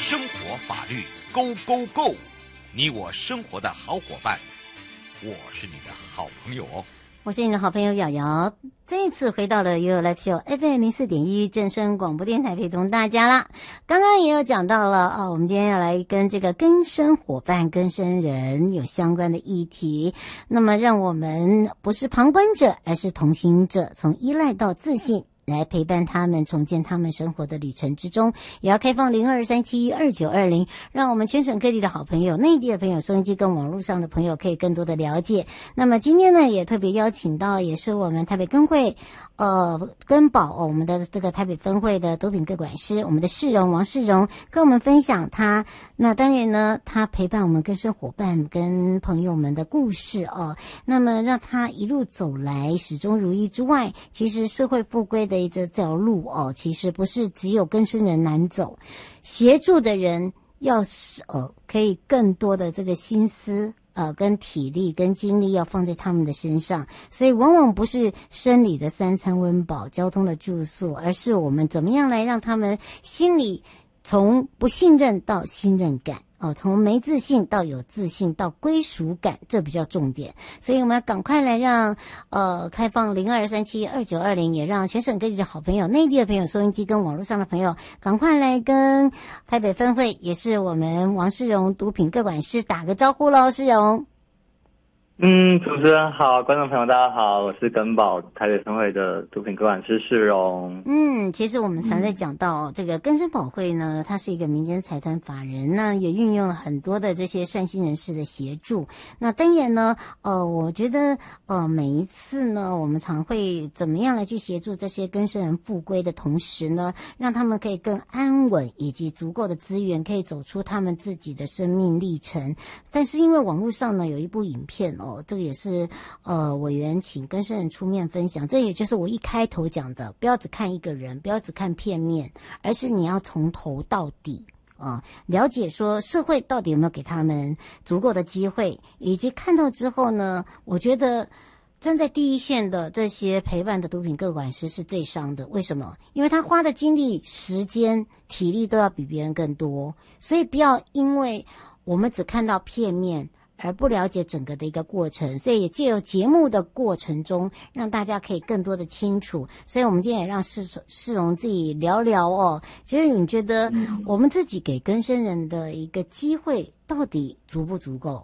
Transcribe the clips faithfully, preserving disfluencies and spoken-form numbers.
生活法律 Go Go Go， 你我生活的好伙伴，我是你的好朋友哦。 我是你的好朋友瑶瑶，这一次回到了 You Live Show F M 零四点一正声广播电台，陪同大家啦。刚刚也有讲到了啊，我们今天要来跟这个更生伙伴、更生人有相关的议题。那么，让我们不是旁观者，而是同行者，从依赖到自信，来陪伴他们重建他们生活的旅程之中，也要开放零二三七二九二零，让我们全省各地的好朋友、内地的朋友、收音机跟网络上的朋友可以更多的了解。那么今天呢，也特别邀请到也是我们台北更会呃根宝、哦、我们的这个台北分会的毒品个管师，我们的世荣王世荣跟我们分享他那当然呢，他陪伴我们更生伙伴跟朋友们的故事哦。那么让他一路走来始终如一之外，其实社会复归的这条路哦，其实不是只有更生人难走，协助的人要呃可以更多的这个心思呃跟体力跟精力要放在他们的身上，所以往往不是生理的三餐温饱、交通的住宿，而是我们怎么样来让他们心里从不信任到信任感。哦，从没自信到有自信到归属感，这比较重点。所以我们要赶快来让呃开放零二三七二九二零，也让全省各地的好朋友、内地的朋友、收音机跟网络上的朋友，赶快来跟台北分会，也是我们王世荣毒品个管师打个招呼喽，世荣。 嗯，主持人好，观众朋友大家好，我是根宝台北分会的毒品个管师世荣。 嗯，其实我们常在讲到、嗯、这个更生保会呢，它是一个民间财团法人呢，也运用了很多的这些善心人士的协助。那当然呢，呃，我觉得呃每一次呢，我们常会怎么样来去协助这些更生人复归的同时呢，让他们可以更安稳，以及足够的资源可以走出他们自己的生命历程。但是因为网络上呢有一部影片哦。哦，这个也是呃委员请更生人出面分享，这也就是我一开头讲的，不要只看一个人，不要只看片面，而是你要从头到底啊、呃，了解说社会到底有没有给他们足够的机会，以及看到之后呢，我觉得站在第一线的这些陪伴的毒品个管师是最伤的。为什么？因为他花的精力、时间、体力都要比别人更多，所以不要因为我们只看到片面而不了解整个的一个过程，所以也借由节目的过程中，让大家可以更多的清楚。所以我们今天也让世世荣自己聊聊哦。其实你觉得我们自己给更生人的一个机会，到底足不足够？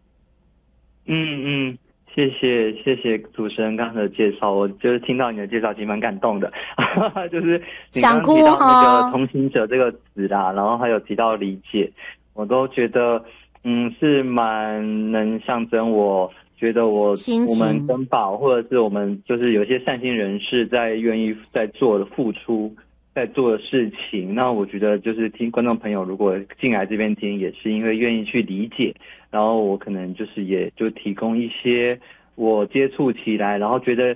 嗯嗯，谢谢谢谢主持人刚才的介绍，我就是听到你的介绍，其实蛮感动的。就是你刚刚提到那个同行者这个词啦，然后还有提到理解，我都觉得。嗯，是蛮能象征我觉得我我们根宝或者是我们就是有些善心人士在愿意在做的付出，在做的事情。那我觉得就是听观众朋友如果进来这边听，也是因为愿意去理解，然后我可能就是也就提供一些我接触起来，然后觉得